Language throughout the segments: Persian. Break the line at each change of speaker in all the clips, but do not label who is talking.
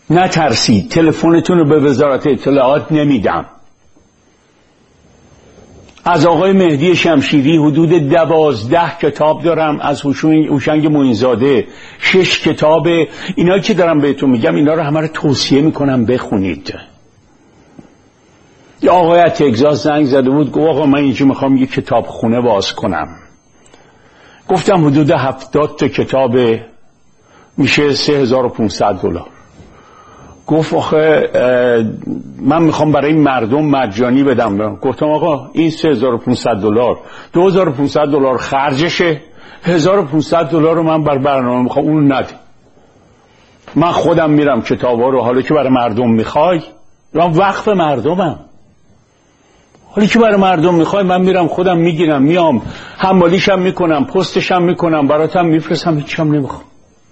نترسید، تلفنتون رو به وزارت اطلاعات نمیدم. از آقای مهدی شمشیری حدود 12 کتاب دارم، از هوشنگ معینزاده 6 کتاب. اینا که دارم بهتون میگم اینا رو همه رو توصیه میکنم بخونید. یه آقای از تگزاس زنگ زده بود، گفت آقا من اینجا میخوام یه کتاب خونه باز کنم. گفتم حدود 70 تا کتاب میشه $3500. گفت آخه من میخوام برای مردم مجانی بدم. گفتم آقا این $3500، $2500 خرجشه، $1500 رو من بر برنامه میخوام، اون نده. من خودم میرم کتابا رو، حالا که برای مردم میخوای، من وقف مردمم، حالا که برای مردم میخوای من میرم خودم میگیرم، میام حمالیشم میکنم، پستشم میکنم، براتم میفرستم، هیچم نمیخوام.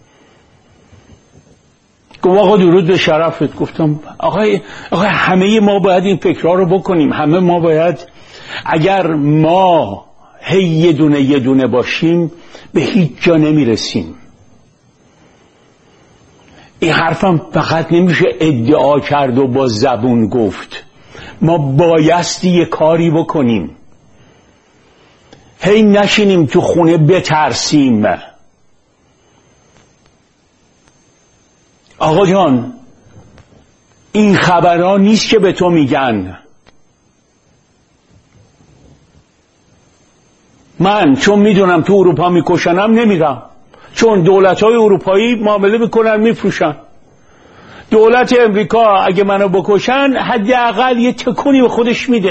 گفت آقا درود به شرفت. گفتم آقا همه ما باید این فکرها رو بکنیم. همه ما باید، اگر ما هی یه دونه باشیم به هیچ جا نمیرسیم. این حرفم فقط نمیشه ادعا کرد و با زبون گفت، ما بایستی یه کاری بکنیم. هی نشینیم تو خونه بترسیم. آقا جان این خبرها نیست که به تو میگن. من چون میدونم تو اروپا میکشنم نمیرم، چون دولت‌های اروپایی معامله میکنن میفروشن. دولت امریکا اگه منو بکشن حداقل یه تکونی به خودش میده،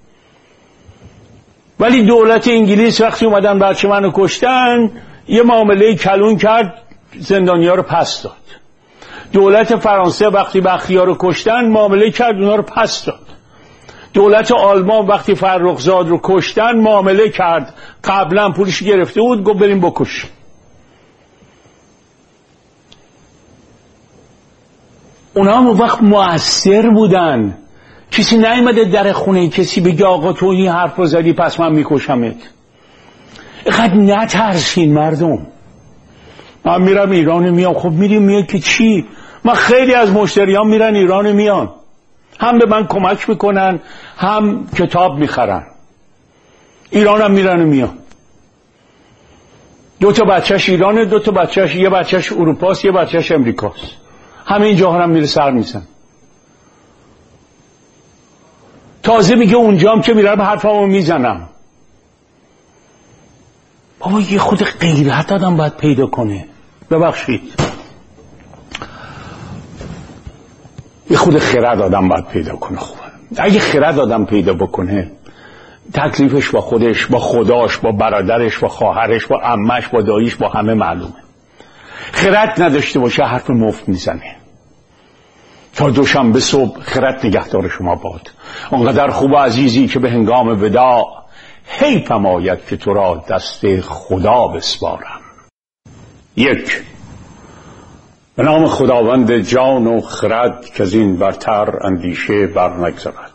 ولی دولت انگلیس وقتی اومدن بچه منو کشتن یه معامله کلون کرد، زندانیا رو پس داد. دولت فرانسه وقتی بختیار رو کشتن معامله کرد، اونا رو پس داد. دولت آلمان وقتی فرخزاد رو کشتن معامله کرد، قبلا پولش گرفته بود، گفت بریم بکش. اونا هم وقت مؤثر بودن. کسی نیومده در خونه کسی بگه آقا تو این حرف رو زدی پس من میکشمت. اینقدر نترسین مردم. من میرم ایران میام. خب میریم میاد که چی؟ من خیلی از مشتریان میرن ایران میان، هم به من کمک میکنن هم کتاب میخرن. ایرانم میرن میان. 2 تا بچهش ایرانه، 2 تا بچهش، یه بچهش اروپاست، یه بچهش امریکاست. همه اینجا هم میره سر میزن. تازه میگه اونجام که میرم حرفامو میزنم. بابا یه خود غیرت آدم باید پیدا کنه. ببخشید، یه خود خرد آدم باید پیدا کنه. خوبه اگه خرد آدم پیدا بکنه، تکلیفش با خودش، با خداش، با برادرش، با خواهرش، با عمش، با داییش، با همه معلومه. خرد نداشته باشه حرف مفت میزنه. تا دوشنبه صبح خرد نگهدار شما باد. اونقدر خوب و عزیزی که به هنگام وداع حیفم آید که تو را دست خدا بسپارم. 1. به نام خداوند جان و خرد که از این برتر اندیشه بر نگذرد.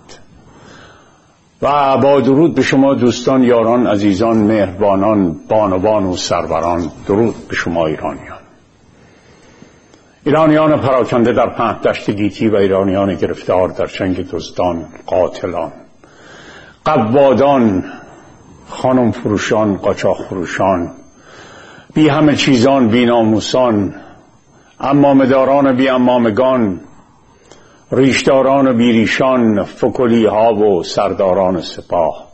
و با درود به شما دوستان، یاران، عزیزان، مهربانان، بانوان و سروران. درود به شما ایرانیان پراکنده در 5 دشت گیتی و ایرانیان گرفتار در چنگ دزدان، قاتلان، قوادان، خانم فروشان، قاچاق فروشان، بی همه چیزان، بی ناموسان، عمامه‌داران بی عمامگان، ریشداران بی ریشان، فکلی ها و سرداران سپاه،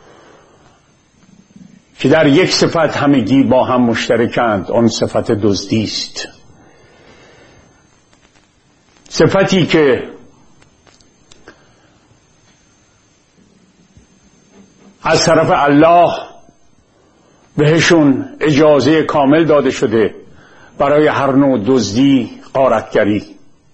که در یک صفت همگی با هم مشترکند، آن صفت دزدی است. صفتی که از طرف الله بهشون اجازه کامل داده شده برای هر نوع دزدی، غارتگری،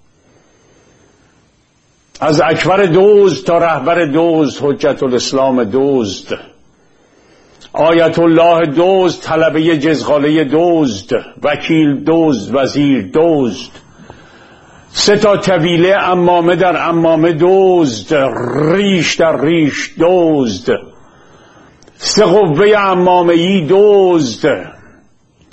از اکبر دزد تا رهبر دزد، حجت الاسلام دزد، آیت الله دزد، طلبه جزغاله دزد، وکیل دزد، وزیر دزد، 3 تا طویله عمامه در عمامه دزد، ریش در ریش دزد، 3 قوه عمامه‌ای دزد،